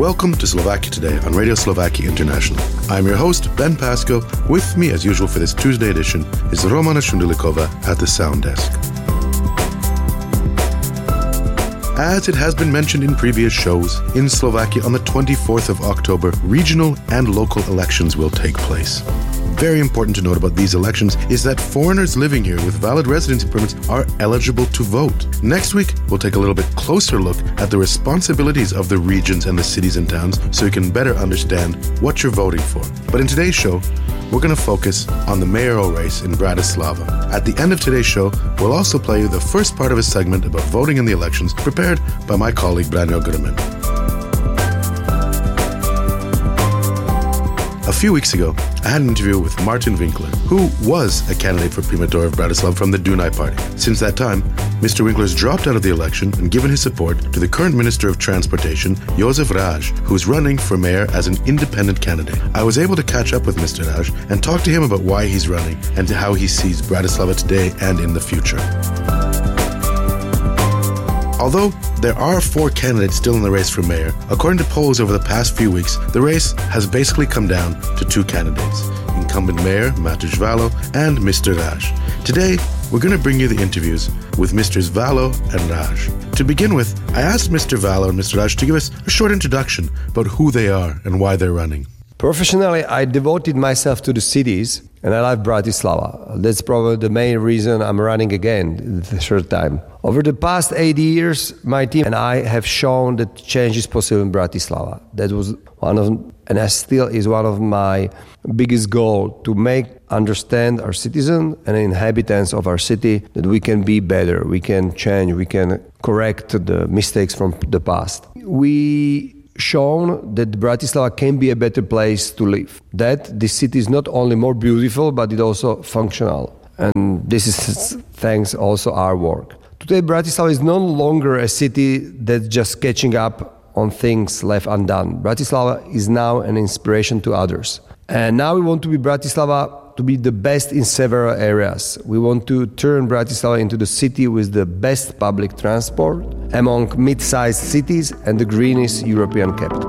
Welcome to Slovakia Today on Radio Slovakia International. I'm your host, Ben Pasco. With me, as usual for this Tuesday edition, is Romana Shundulikova at the sound desk. As it has been mentioned in previous shows, in Slovakia on the 24th of October, regional and local elections will take place. Very important to note about these elections is that foreigners living here with valid residency permits are eligible to vote. Next week, we'll take a little bit closer look at the responsibilities of the regions and the cities and towns so you can better understand what you're voting for. But in today's show, we're going to focus on the mayoral race in Bratislava. At the end of today's show, we'll also play you the first part of a segment about voting in the elections prepared by my colleague Branko Grmen. A few weeks ago, I had an interview with Martin Winkler, who was a candidate for Primator of Bratislava from the Dunaj Party. Since that time, Mr. Winkler's dropped out of the election and given his support to the current Minister of Transportation, Jozef Ráž, who's running for mayor as an independent candidate. I was able to catch up with Mr. Ráž and talk to him about why he's running and how he sees Bratislava today and in the future. Although there are 4 candidates still in the race for mayor, according to polls over the past few weeks, the race has basically come down to 2 candidates, incumbent mayor Mateusz Valo and Mr. Ráž. Today, we're going to bring you the interviews with Mrs. Valo and Ráž. To begin with, I asked Mr. Valo and Mr. Ráž to give us a short introduction about who they are and why they're running. Professionally, I devoted myself to the cities and I love Bratislava. That's probably the main reason I'm running again the third time. Over the past 8 years, my team and I have shown that change is possible in Bratislava. That was and still is one of my biggest goals, to make understand our citizens and inhabitants of our city that we can be better, we can change, we can correct the mistakes from the past. We shown that Bratislava can be a better place to live. That this city is not only more beautiful, but it's also functional. And this is thanks also our work. Today, Bratislava is no longer a city that's just catching up on things left undone. Bratislava is now an inspiration to others. And now we want to be Bratislava to be the best in several areas. We want to turn Bratislava into the city with the best public transport among mid-sized cities and the greenest European capital.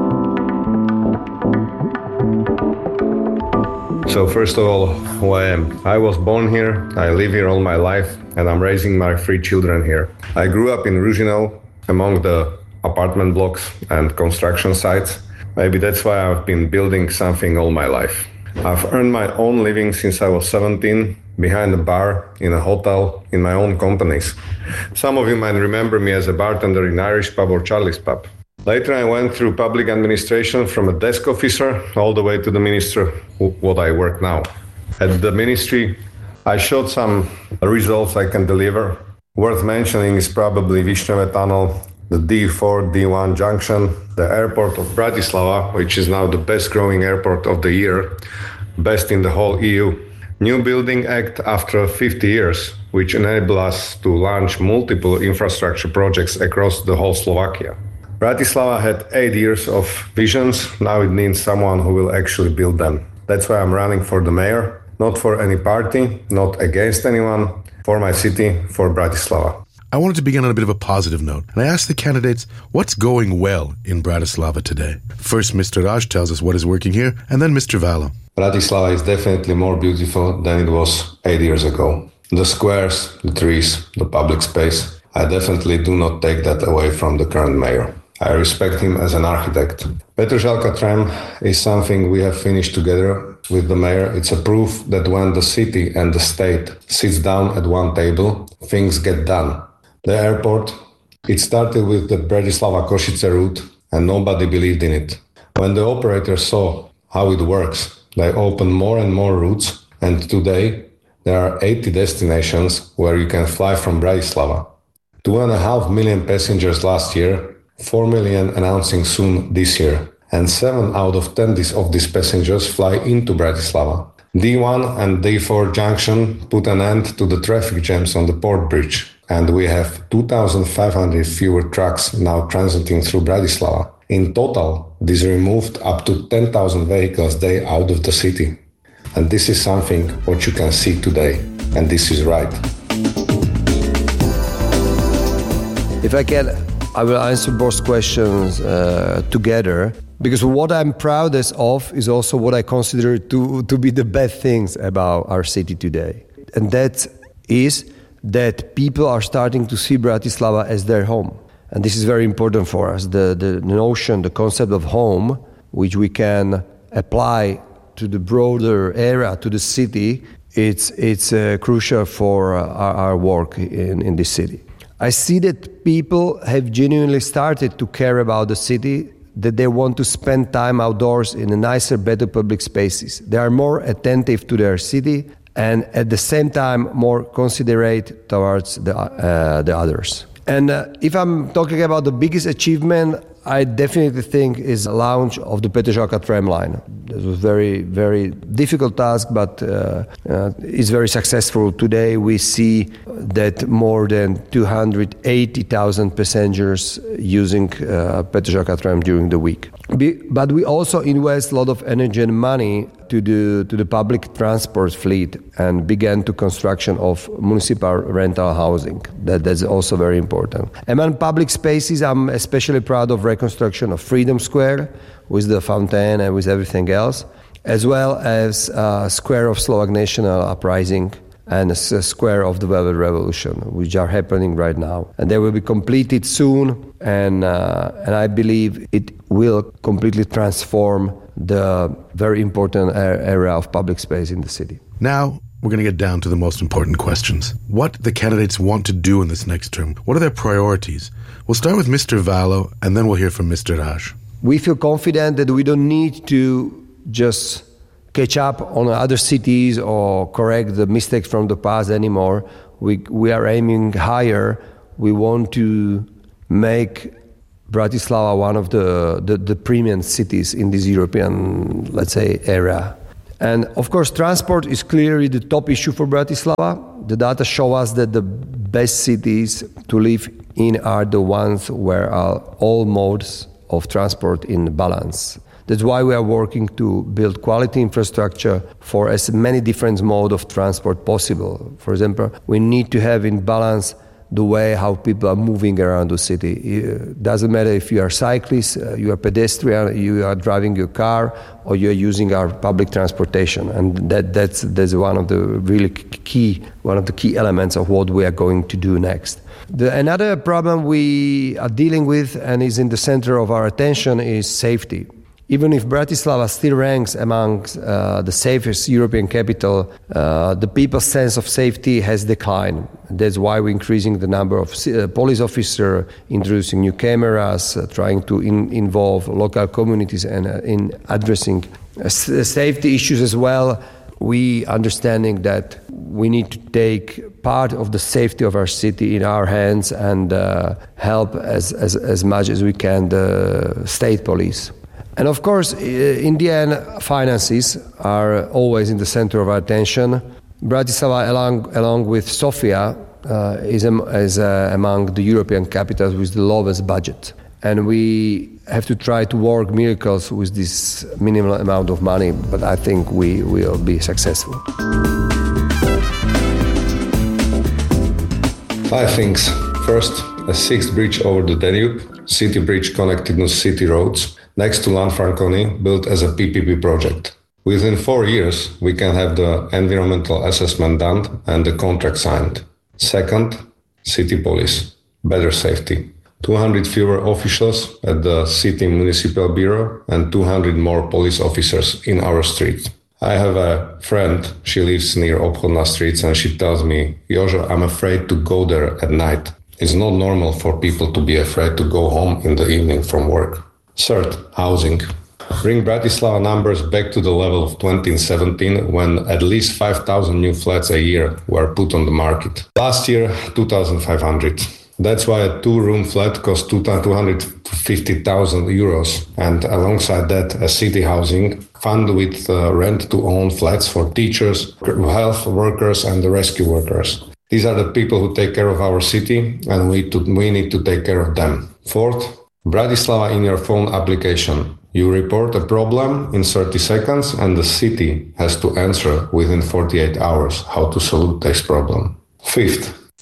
So first of all, who I am. I was born here, I live here all my life, and I'm raising my 3 children here. I grew up in Ružino, among the apartment blocks and construction sites. Maybe that's why I've been building something all my life. I've earned my own living since I was 17, behind a bar, in a hotel, in my own companies. Some of you might remember me as a bartender in Irish pub or Charlie's pub. Later I went through public administration from a desk officer all the way to the minister, what I work now. At the ministry, I showed some results I can deliver. Worth mentioning is probably Višňové tunnel, the D4, D1 junction, the airport of Bratislava, which is now the best growing airport of the year, best in the whole EU. New Building Act after 50 years, which enable us to launch multiple infrastructure projects across the whole Slovakia. Bratislava had 8 years of visions, now it needs someone who will actually build them. That's why I'm running for the mayor, not for any party, not against anyone, for my city, for Bratislava. I wanted to begin on a bit of a positive note, and I asked the candidates what's going well in Bratislava today. First, Mr. Ráž tells us what is working here, and then Mr. Valo. Bratislava is definitely more beautiful than it was 8 years ago. The squares, the trees, the public space, I definitely do not take that away from the current mayor. I respect him as an architect. Petržalka tram is something we have finished together with the mayor. It's a proof that when the city and the state sits down at one table, things get done. The airport, it started with the Bratislava-Košice route and nobody believed in it. When the operators saw how it works, they opened more and more routes, and today there are 80 destinations where you can fly from Bratislava. 2.5 million passengers last year, 4 million announcing soon this year, and 7 out of 10 of these passengers fly into Bratislava. D1 and D4 junction put an end to the traffic jams on the port bridge, and we have 2,500 fewer trucks now transiting through Bratislava. In total, this removed up to 10,000 vehicles a day out of the city. And this is something what you can see today, and this is right. If I can I will answer both questions together, because what I'm proudest of is also what I consider to be the best things about our city today. And that is that people are starting to see Bratislava as their home. And this is very important for us. The notion, the concept of home, which we can apply to the broader area, to the city, it's crucial for our work in this city. I see that people have genuinely started to care about the city, that they want to spend time outdoors in a nicer, better public spaces. They are more attentive to their city and at the same time more considerate towards the others. And if I'm talking about the biggest achievement, I definitely think is the launch of the Petržalka tram line. This was very, very difficult task, but it's very successful. Today we see that more than 280,000 passengers using Petržalka tram during the week. But we also invest a lot of energy and money to the public transport fleet and began to construction of municipal rental housing. That's also very important. Among public spaces, I'm especially proud of reconstruction of Freedom Square with the fountain and with everything else, as well as Square of Slovak National Uprising and a Square of the Velvet Revolution, which are happening right now. And they will be completed soon, and I believe it will completely transform the very important area of public space in the city. Now, we're going to get down to the most important questions. What the candidates want to do in this next term? What are their priorities? We'll start with Mr. Valo, and then we'll hear from Mr. Raj. We feel confident that we don't need to just catch up on other cities or correct the mistakes from the past anymore. We are aiming higher. We want to make Bratislava one of the premium cities in this European, let's say, area. And of course, transport is clearly the top issue for Bratislava. The data show us that the best cities to live in are the ones where are all modes of transport in balance. That's why we are working to build quality infrastructure for as many different modes of transport possible. For example, we need to have in balance the way how people are moving around the city. It doesn't matter if you are cyclist, you are pedestrian, you are driving your car, or you are using our public transportation. And that's one of the really key elements of what we are going to do next. Another problem we are dealing with and is in the center of our attention is safety. Even if Bratislava still ranks among the safest European capital, the people's sense of safety has declined. That's why we're increasing the number of police officers, introducing new cameras, trying to involve local communities and in addressing safety issues as well. We understanding that we need to take part of the safety of our city in our hands and help as much as we can the state police. And of course, in the end, finances are always in the center of our attention. Bratislava, along with Sofia, is among the European capitals with the lowest budget. And we have to try to work miracles with this minimal amount of money, but I think we will be successful. 5 things. First, a 6th bridge over the Danube, city bridge connecting the city roads, next to Lanfranconi, built as a PPP project. Within 4 years, we can have the environmental assessment done and the contract signed. Second, city police, better safety. 200 fewer officials at the city municipal bureau and 200 more police officers in our street. I have a friend, she lives near Obchodna streets, and she tells me, Jožo, I'm afraid to go there at night. It's not normal for people to be afraid to go home in the evening from work. Third, housing. Bring Bratislava numbers back to the level of 2017, when at least 5,000 new flats a year were put on the market. Last year, 2,500. That's why a 2-room flat cost 250,000 euros. And alongside that, a city housing fund with rent-to-own flats for teachers, health workers, and the rescue workers. These are the people who take care of our city, and we need to take care of them. Fourth, Bratislava in your phone application. You report a problem in 30 seconds and the city has to answer within 48 hours how to solve this problem. Fifth,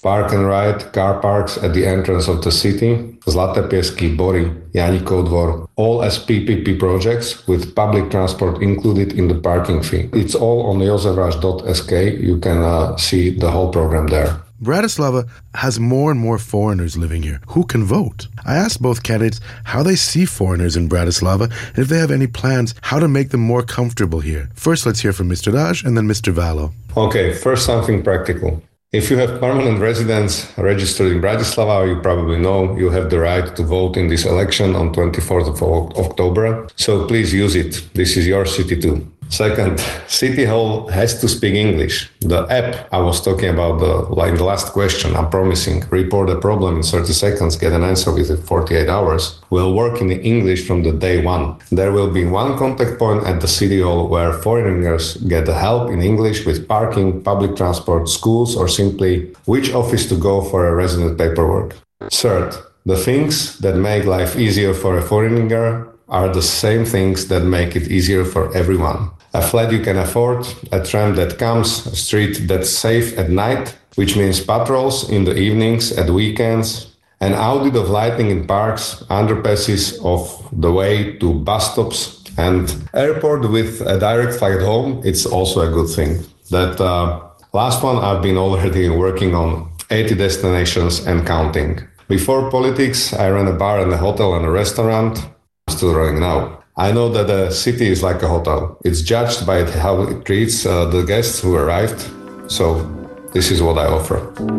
park and ride car parks at the entrance of the city, Zlaté Piesky, Bory, Janikov Dvor, all as PPP projects with public transport included in the parking fee. It's all on josefraš.sk. You can see the whole program there. Bratislava has more and more foreigners living here. Who can vote? I asked both candidates how they see foreigners in Bratislava and if they have any plans how to make them more comfortable here. First, let's hear from Mr. Raj and then Mr. Valo. Okay, first something practical. If you have permanent residence registered in Bratislava, you probably know you have the right to vote in this election on 24th of October. So please use it. This is your city too. Second, City Hall has to speak English. The app I was talking about in the last question, I'm promising, report a problem in 30 seconds, get an answer within 48 hours, will work in English from the day one. There will be one contact point at the City Hall where foreigners get the help in English with parking, public transport, schools, or simply which office to go for a resident paperwork. Third, the things that make life easier for a foreigner are the same things that make it easier for everyone. A flat you can afford, a tram that comes, a street that's safe at night, which means patrols in the evenings, at weekends, an audit of lighting in parks, underpasses of the way to bus stops, and airport with a direct flight home. It's also a good thing. That last one I've been already working on 80 destinations and counting. Before politics, I ran a bar and a hotel and a restaurant. I'm still running now. I know that a city is like a hotel. It's judged by how it treats the guests who arrived. So this is what I offer.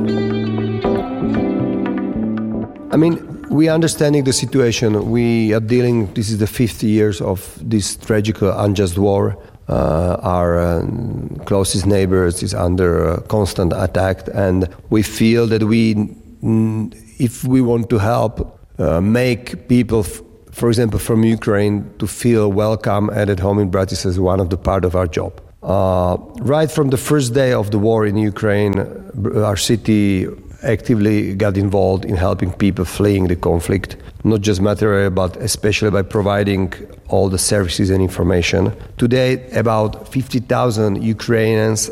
I mean, we are understanding the situation. We are dealing, this is the 50 years of this tragic, unjust war. Our closest neighbors is under constant attack. And we feel that if we want to help make people for example, from Ukraine, to feel welcome and at home in Bratislava is one of the part of our job. Right from the first day of the war in Ukraine, our city actively got involved in helping people fleeing the conflict, not just materially, but especially by providing all the services and information. Today, about 50,000 Ukrainians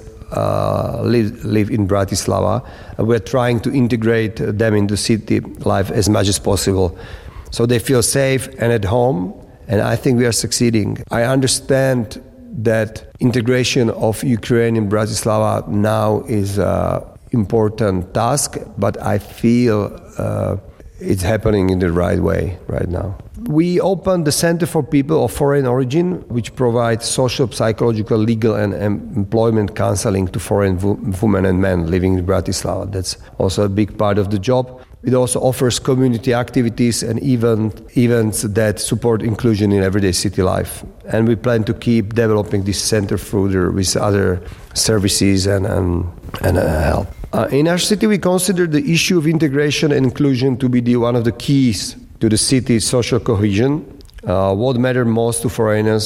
live in Bratislava, and we're trying to integrate them into city life as much as possible, so they feel safe and at home, and I think we are succeeding. I understand that integration of Ukraine in Bratislava now is an important task, but I feel it's happening in the right way right now. We opened the Center for People of Foreign Origin, which provides social, psychological, legal and employment counseling to foreign women and men living in Bratislava. That's also a big part of the job. It also offers community activities and events that support inclusion in everyday city life. And we plan to keep developing this center further with other services and help. In our city, we consider the issue of integration and inclusion to be one of the keys to the city's social cohesion. What matters most to foreigners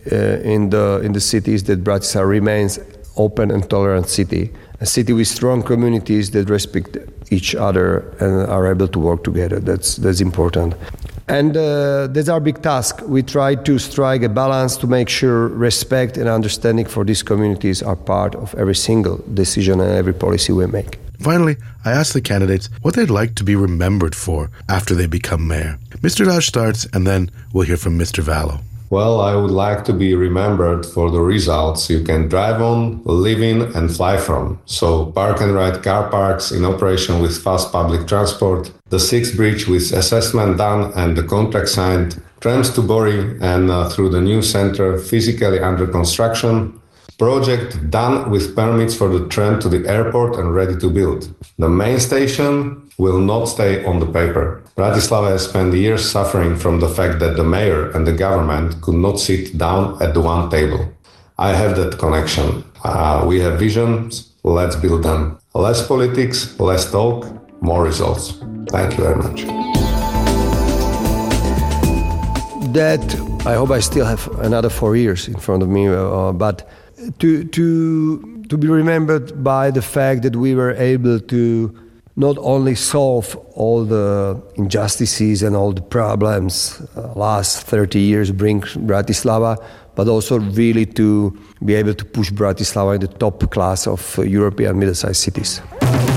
in the city is that Bratislava remains open and tolerant city, a city with strong communities that respect each other and are able to work together. That's important. And that's our big task. We try to strike a balance to make sure respect and understanding for these communities are part of every single decision and every policy we make. Finally, I asked the candidates what they'd like to be remembered for after they become mayor. Mr. Raj starts, and then we'll hear from Mr. Valo. Well, I would like to be remembered for the results you can drive on, live in, and fly from. So, park and ride car parks in operation with fast public transport, the 6th bridge with assessment done and the contract signed, trams to Bory and through the new center physically under construction, project done with permits for the tram to the airport and ready to build. The main station will not stay on the paper. Bratislava has spent years suffering from the fact that the mayor and the government could not sit down at the one table. I have that connection. We have visions, let's build them. Less politics, less talk, more results. Thank you very much. That, I hope I still have another 4 years in front of me, but to be remembered by the fact that we were able to not only solve all the injustices and all the problems last 30 years bring Bratislava, but also really to be able to push Bratislava in the top class of European middle-sized cities.